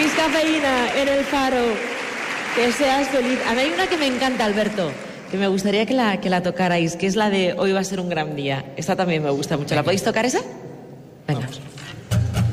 Dosis Cafeína en el Faro. Que seas feliz. A mí hay una que me encanta, Alberto, que me gustaría que la tocarais, que es la de Hoy va a ser un gran día. Esta también me gusta mucho. ¿La podéis tocar esa? Venga. Vamos.